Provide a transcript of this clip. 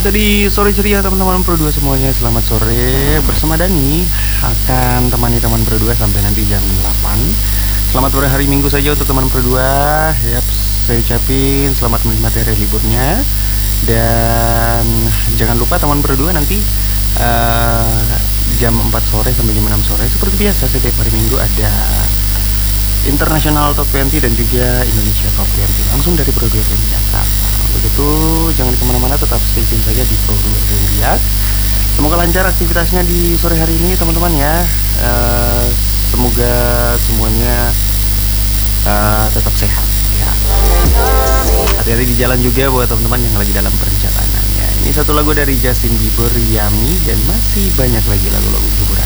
Tadi sore ceria teman-teman Pro 2 semuanya. Selamat sore bersama Dani akan temani teman Pro 2 sampai nanti jam 8. Selamat berhari Minggu saja untuk teman Pro 2. Yap, saya ucapin selamat menikmati hari liburnya. Dan jangan lupa teman Pro 2 nanti jam 4 sore sampai jam 6 sore seperti biasa setiap hari Minggu ada International Top 20 dan juga Indonesia Top 20 langsung dari Pro 2 FM Jakarta. Begitu, jangan kemana-mana, tetap stay tune saja di Pro 2 FM Biak. Semoga lancar aktivitasnya di sore hari ini teman-teman ya. Semoga semuanya tetap sehat ya. Hati-hati di jalan juga buat teman-teman yang lagi dalam perjalanannya. Ini satu lagu dari Justin Bieber, Yummy, dan masih banyak lagi lagu-lagu hiburan.